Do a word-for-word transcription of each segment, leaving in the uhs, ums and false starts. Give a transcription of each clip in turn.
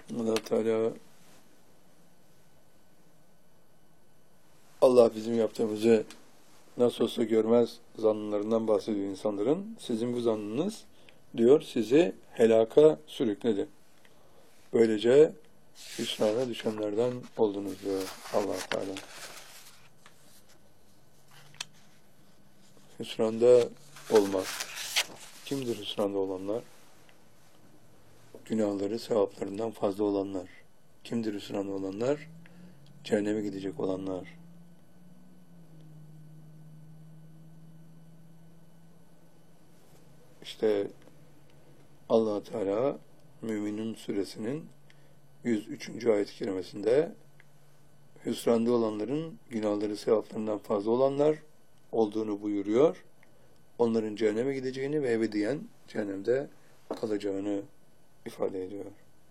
Allah Teala Allah bizim yaptığımızı nasıl olsa görmez zannlarından bahsediyor insanların. Sizin bu zannınız diyor sizi helaka sürükledi. Böylece hüsrana düşenlerden oldunuz diyor Allah Teala. Hüsranda olmak. Kimdir hüsranda olanlar? Günahları sevaplarından fazla olanlar. Kimdir hüsranda olanlar? Cehenneme gidecek olanlar. İşte Allah Teala Müminun suresinin yüz üçüncü ayet-i kerimesinde hüsranda olanların günahları sevaplarından fazla olanlar olduğunu buyuruyor. Onların cehenneme gideceğini ve ebediyen cehennemde kalacağını ifade ediyor.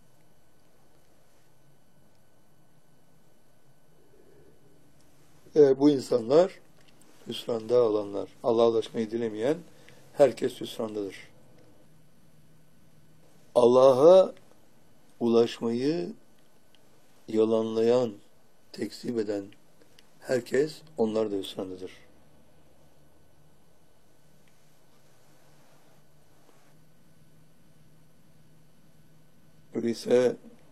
E, bu insanlar hüsranda olanlar. Allah'a ulaşmayı dilemeyen herkes hüsrandadır. Allah'a ulaşmayı yalanlayan, tekzip eden herkes onlar da hüsrandadır. Öyleyse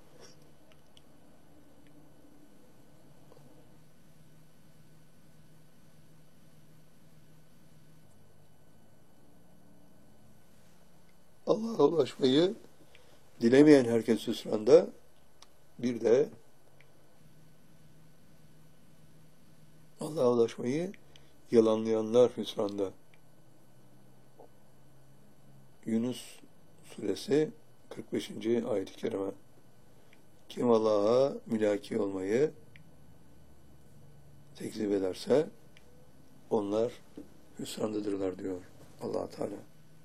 Allah'a ulaşmayı dilemeyen herkes hüsranda, bir de Allah'a ulaşmayı yalanlayanlar hüsranda. Yunus suresi kırk beşinci ayet-i kerime. Kim Allah'a mülaki olmayı tekzip ederse onlar hüsrandadırlar diyor Allah Teala.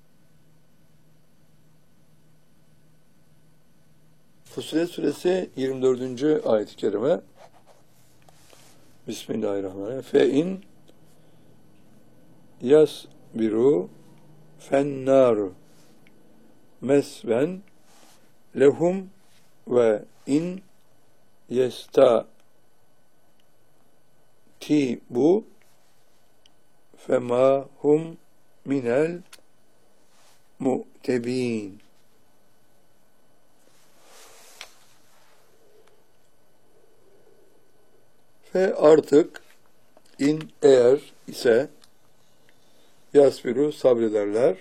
Fussilet suresi yirmi dördüncü ayet-i kerime. Bismillahirrahmanirrahim. Fe in yasbiru fennaru mesven lehum ve in yestatibu fema hum minel mu'tebin. Ve artık in eğer ise yasbiru sabrederler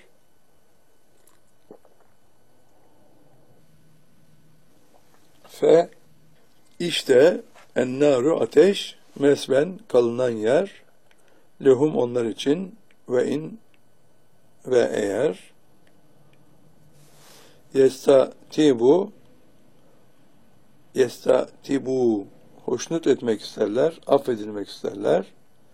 fe işte ennâru ateş mesben kalınan yer lehum onlar için ve in ve eğer yestatibu yestatibu hoşnut etmek isterler, affedilmek isterler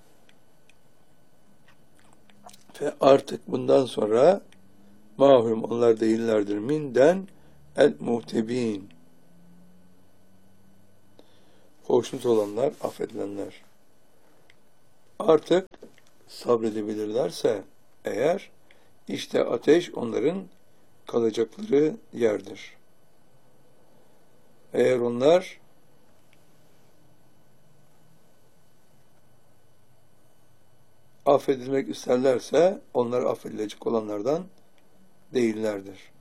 ve artık bundan sonra mahrum onlar değillerdir minden el muhtebin hoşnut olanlar, affedilenler. Artık sabredebilirlerse eğer işte ateş onların kalacakları yerdir. Eğer onlar affedilmek isterlerse onlar affedilecek olanlardan değillerdir.